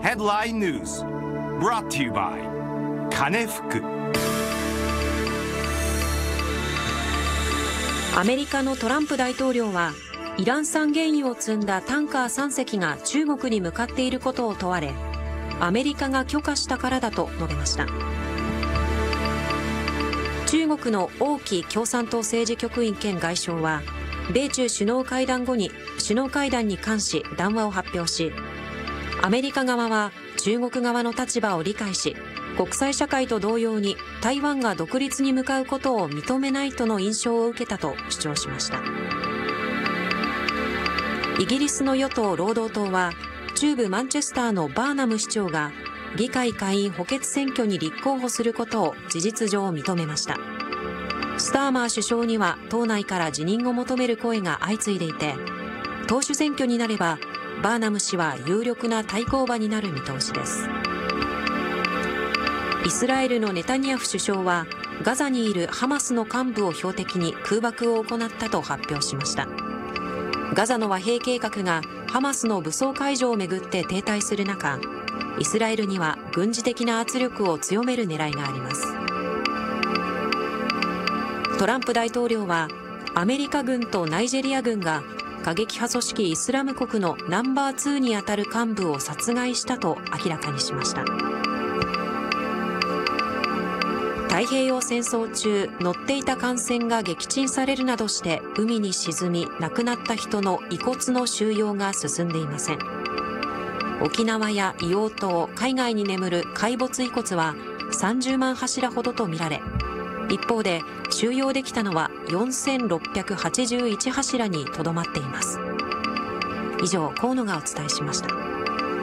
Headline News brought to you by 金福。 アメリカのトランプ大統領はイラン産原油を積んだタンカー3隻が中国に向かっていることを問われ、アメリカが許可したからだと述べました。中国の王毅共産党政治局員兼外相は米中首脳会談後に首脳会談に関し談話を発表し、アメリカ側は中国側の立場を理解し、国際社会と同様に台湾が独立に向かうことを認めないとの印象を受けたと主張しました。イギリスの与党労働党は中部マンチェスターのバーナム市長が議会下院補欠選挙に立候補することを事実上認めました。スターマー首相には党内から辞任を求める声が相次いでいて、党首選挙になればバーナム氏は有力な対抗馬になる見通しです。イスラエルのネタニヤフ首相はガザにいるハマスの幹部を標的に空爆を行ったと発表しました。ガザの和平計画がハマスの武装解除をめぐって停滞する中、イスラエルには軍事的な圧力を強める狙いがあります。トランプ大統領はアメリカ軍とナイジェリア軍が過激派組織イスラム国のナンバー2にあたる幹部を殺害したと明らかにしました。太平洋戦争中、乗っていた艦船が撃沈されるなどして海に沈み亡くなった人の遺骨の収容が進んでいません。沖縄や硫黄島、海外に眠る骸没遺骨は30万柱ほどとみられ、一方で収容できたのは4681柱にとどまっています。以上、河野がお伝えしました。